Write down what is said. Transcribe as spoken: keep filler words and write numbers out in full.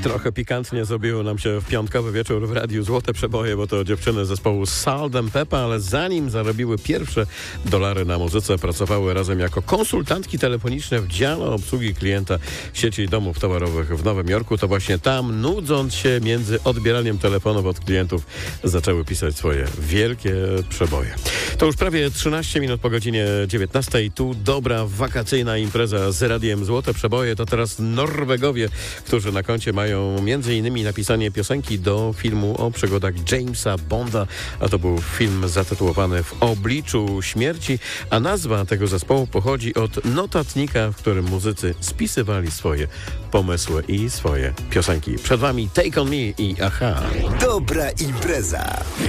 Trochę pikantnie zrobiło nam się w piątkowy wieczór w Radiu Złote Przeboje, bo to dziewczyny zespołu Salt and Pepper, ale zanim zarobiły pierwsze dolary na muzyce, pracowały razem jako konsultantki telefoniczne w dziale obsługi klienta sieci domów towarowych w Nowym Jorku. To właśnie tam, nudząc się między odbieraniem telefonów od klientów, zaczęły pisać swoje wielkie przeboje. To już prawie trzynaście minut po godzinie dziewiętnastej. Tu dobra wakacyjna impreza z Radiem Złote Przeboje. To teraz Norwegowie, którzy na koncie mają między innymi napisanie piosenki do filmu o przygodach Jamesa Bonda, a to był film zatytułowany W obliczu śmierci, a nazwa tego zespołu pochodzi od notatnika, w którym muzycy spisywali swoje pomysły i swoje piosenki. Przed wami Take On Me i Aha. Dobra impreza.